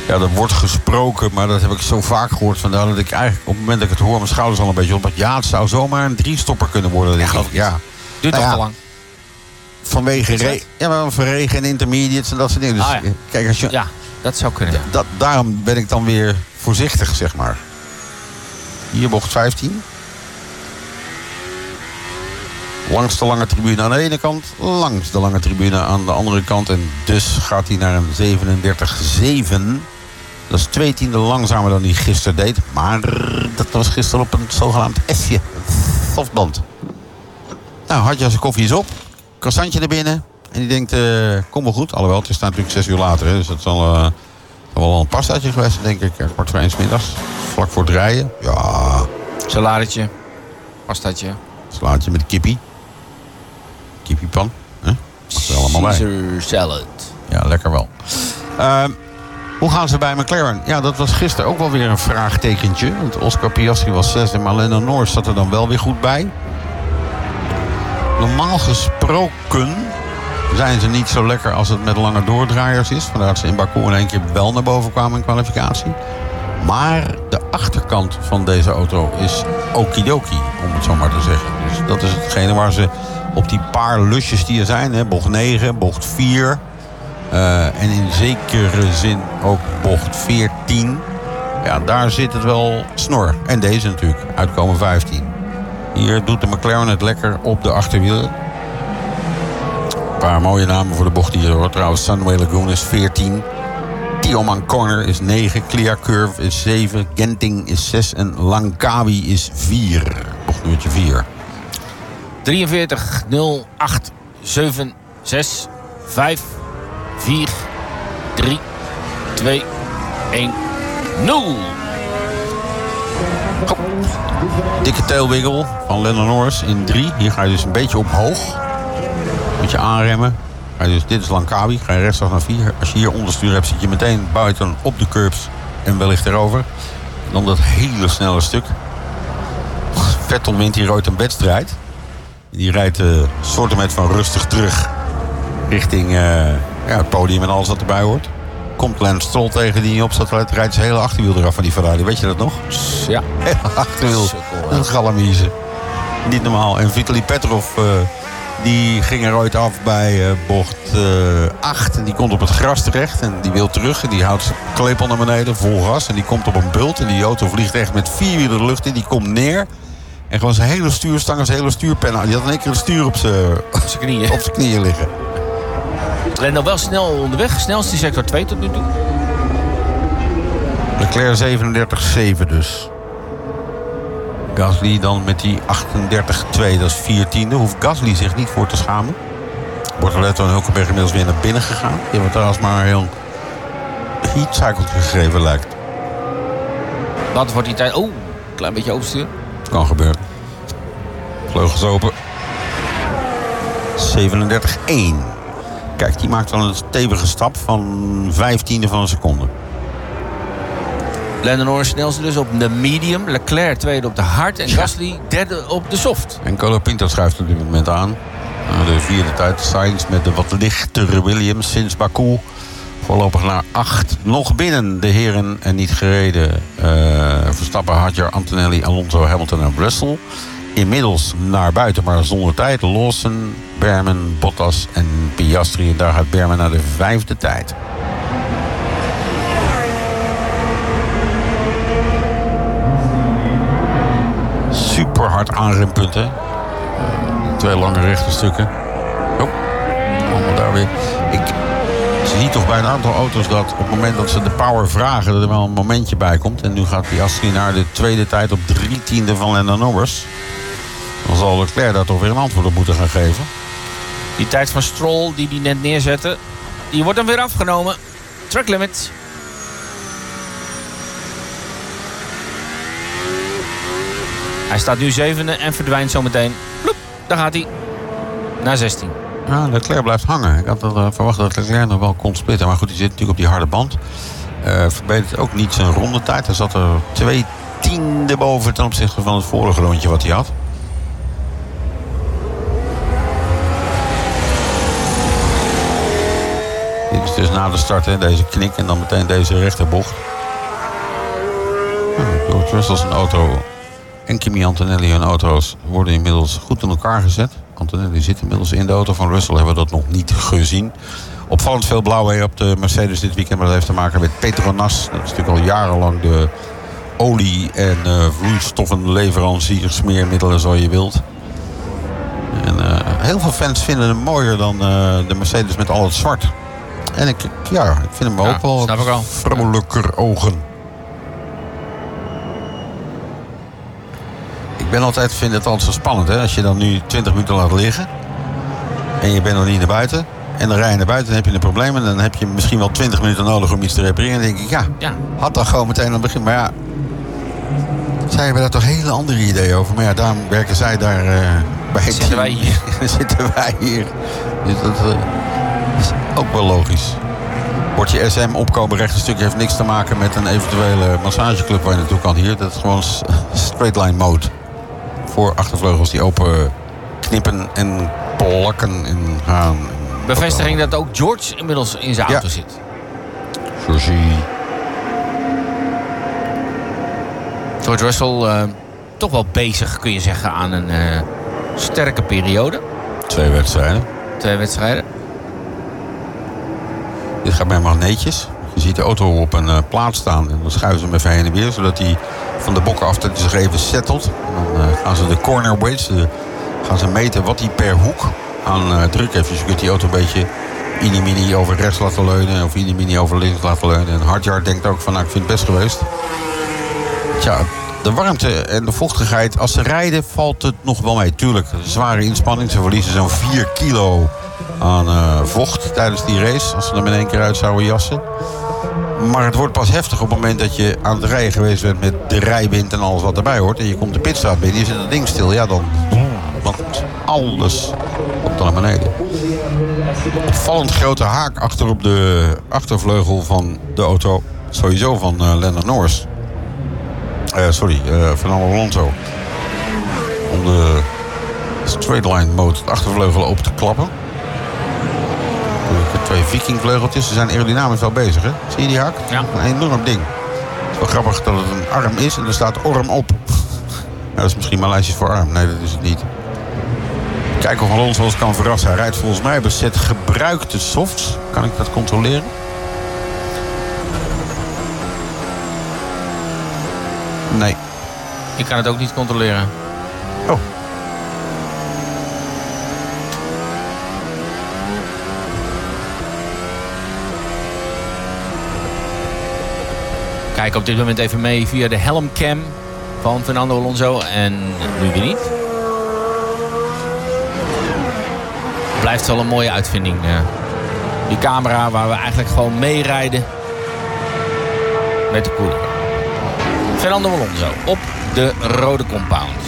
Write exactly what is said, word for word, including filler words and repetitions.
Ja, er wordt gesproken, maar dat heb ik zo vaak gehoord. Vandaar dat ik eigenlijk op het moment dat ik het hoor, mijn schouders al een beetje op. Ja, het zou zomaar een drie-stopper kunnen worden. Ja, denk ik. Ja. Duurt nou toch ja, te lang? Vanwege re- ja, maar van regen en intermediates en dat soort dingen. Dus Ah, ja. kijk, als je, Ja, dat zou kunnen. dat, daarom ben ik dan weer voorzichtig, zeg maar. Hier bocht vijftien. Langs de lange tribune aan de ene kant, langs de lange tribune aan de andere kant. En dus gaat hij naar een zevenendertig zeven. Dat is twee tienden langzamer dan hij gisteren deed. Maar dat was gisteren op een zogenaamd F'je. Softband. Nou, Hartje zijn koffie is op. Croissantje er binnen. En die denkt, uh, kom wel goed. Alhoewel, het is natuurlijk zes uur later. Hè, dus dat zal uh, wel een pastaatje geweest, denk ik. Ja, kwart voor één 's middags. Vlak voor het rijden. Ja. Saladetje. Pastaatje. Slaatje met kippie. Kippiepan. Huh? Mag er allemaal bij. Caesar salad. Ja, lekker wel. Uh, hoe gaan ze bij McLaren? Ja, dat was gisteren ook wel weer een vraagtekentje. Want Oscar Piastri was zesde, maar Lando Norris zat er dan wel weer goed bij. Normaal gesproken zijn ze niet zo lekker als het met lange doordraaiers is. Vandaar dat ze in Baku in één keer wel naar boven kwamen in kwalificatie. Maar de achterkant van deze auto is okidoki, om het zo maar te zeggen. Dus dat is hetgene waar ze op die paar lusjes die er zijn, hè, bocht negen, bocht vier... Uh, en in zekere zin ook bocht veertien. Ja, daar zit het wel snor. En deze natuurlijk, uitkomen vijftien. Hier doet de McLaren het lekker op de achterwielen. Een paar mooie namen voor de bocht hier hoor. Trouwens, Sunway Lagoon is veertien. Tioman Corner is negen. Clear Curve is zeven. Genting is zes. En Langkawi is vier. Bochtnuurtje vier. drieënveertig nul acht zeven zes vijf vier drie twee een nul. Goed. Dikke tailwiggle van Lando Norris in drie. Hier ga je dus een beetje op hoog. Moet je aanremmen. Ga je dus, dit is Langkawi. Ga je rechtsaf naar vier. Als je hier onderstuur hebt, zit je meteen buiten op de curbs en wellicht erover. En dan dat hele snelle stuk. Vettel wint hier ooit een wedstrijd. Die rijdt uh, soorten met van rustig terug richting uh, ja, het podium en alles wat erbij hoort. Komt Lance Stroll tegen die niet op staat, rijdt zijn hele achterwiel eraf van die Ferrari. Weet je dat nog? Ja. Hele achterwiel. Een galamiezen. Niet normaal. En Vitaly Petrov, uh, die ging er ooit af bij uh, bocht acht. Uh, en die komt op het gras terecht. En die wil terug. En die houdt zijn klepel naar beneden, vol gas. En die komt op een bult. En die auto vliegt echt met vier wielen de lucht in. Die komt neer. En gewoon zijn hele stuurstang en zijn hele stuurpen. Die had in één keer een stuur op zijn knieën. op zijn knieën liggen. Lando wel snel onderweg. Snelste sector twee tot nu toe. Leclerc zevenendertig zeven dus. Gasly dan met die achtendertig twee, dat is viertiende. Hoeft Gasly zich niet voor te schamen. Bortoletto en Hulkenberg inmiddels weer naar binnen gegaan. Die hebben trouwens maar een heel heatcycle gegeven lijkt. Wat wordt die tijd? Oh, een klein beetje overstuur. Het kan gebeuren. Vleugels open. zevenendertig één. Kijk, die maakt dan een stevige stap van vijftiende van een seconde. Lando Norris snelste dus op de medium. Leclerc tweede op de hard. En Gasly derde op de soft. En Colapinto schuift op dit moment aan. De vierde tijd. Sainz met de wat lichtere Williams sinds Baku. Voorlopig naar acht. Nog binnen de heren en niet gereden. Uh, Verstappen, Hadjar, Antonelli, Alonso, Hamilton en Russell. Inmiddels naar buiten, maar zonder tijd. Lawson, Berman, Bottas en Piastri. En daar gaat Berman naar de vijfde tijd. Super hard aanrempunten. Uh, twee lange rechte stukken. Oh, allemaal daar weer. Ik zie toch bij een aantal auto's dat op het moment dat ze de power vragen, dat er wel een momentje bij komt. En nu gaat Piastri naar de tweede tijd op drie tiende van Lando Norris. Dan zal Leclerc daar toch weer een antwoord op moeten gaan geven. Die tijd van Stroll die die net neerzette, die wordt dan weer afgenomen. Track limit. Hij staat nu zevende en verdwijnt zometeen. Ploep, daar gaat hij. Naar zestien. Ja, Leclerc blijft hangen. Ik had uh, verwacht dat Leclerc nog wel kon splitten. Maar goed, hij zit natuurlijk op die harde band. Uh, verbetert ook niet zijn rondetijd. Hij zat er twee tiende boven ten opzichte van het vorige rondje wat hij had. Dit is dus na de start, hè, deze knik en dan meteen deze rechterbocht. Nou, George Russell zijn auto en Kimi Antonelli hun auto's worden inmiddels goed in elkaar gezet. Antonelli zit inmiddels in de auto van Russell, hebben we dat nog niet gezien. Opvallend veel blauw op de Mercedes dit weekend, maar dat heeft te maken met Petronas. Dat is natuurlijk al jarenlang de olie- en uh, vloeistoffenleverancier, smeermiddelen zo je wilt. En uh, heel veel fans vinden hem mooier dan uh, de Mercedes met al het zwart. En ik, ja, ik vind hem Ja, ook wel snap ik al. vrolijker ogen. Ik ben altijd, vind het altijd zo spannend, hè? Als je dan nu twintig minuten laat liggen en je bent nog niet naar buiten. En dan rij je naar buiten en heb je een probleem. En dan heb je misschien wel twintig minuten nodig om iets te repareren. En dan denk ik, ja, Ja. had dan gewoon meteen aan het begin. Maar ja, zij hebben daar toch hele andere ideeën over. Maar ja, daarom werken zij daar uh, bij. Zitten wij hier. Zitten wij hier. Dus dat uh, is ook wel logisch. Wordt je S M opkomen rechte stuk heeft niks te maken met een eventuele massageclub waar je naartoe kan hier. Dat is gewoon straight line mode. Voor achtervleugels die open knippen en plakken en gaan. Bevestiging dat ook George inmiddels in zijn Ja. auto zit. Georgie. George Russell uh, toch wel bezig, kun je zeggen, aan een uh, sterke periode. Twee wedstrijden. Twee wedstrijden. Dit gaat bij magneetjes. Je ziet de auto op een uh, plaat staan en dan schuiven ze hem even heen en weer. Zodat hij van de bokken af dat hij zich even settelt. En dan uh, gaan ze de corner weights, uh, gaan ze meten wat hij per hoek aan uh, druk heeft. Dus je kunt die auto een beetje mini-mini over rechts laten leunen of mini-mini over links laten leunen. En Hardjar denkt ook van, nou, ik vind het best geweest. Tja, de warmte en de vochtigheid, als ze rijden valt het nog wel mee. Tuurlijk, zware inspanning. Ze verliezen zo'n vier kilo aan uh, vocht tijdens die race. Als ze er in één keer uit zouden jassen. Maar het wordt pas heftig op het moment dat je aan het rijden geweest bent met de rijwind en alles wat erbij hoort. En je komt de pitstraat binnen, je zet het ding stil. Ja, dan... Want alles komt dan naar beneden. Opvallend grote haak achter op de achtervleugel van de auto. Sowieso van uh, Lando Norris. Uh, sorry, uh, Fernando Alonso. Om de straight line mode de achtervleugel open te klappen. Twee vikingvleugeltjes, ze zijn aerodynamisch wel bezig, hè? Zie je die haak? Ja. Een enorm ding. Het is wel grappig dat het een arm is en er staat orm op. Ja, dat is misschien Maleisisch voor arm. Nee, dat is het niet. Kijken of Alonso ons kan verrassen. Hij rijdt volgens mij bezet gebruikte softs. Kan ik dat controleren? Nee. Ik kan het ook niet controleren. Oh. Kijk op dit moment even mee via de helmcam van Fernando Alonso. En nu weer niet. Blijft wel een mooie uitvinding. Uh, die camera waar we eigenlijk gewoon meerijden met de koeler. Fernando Alonso op de rode compound.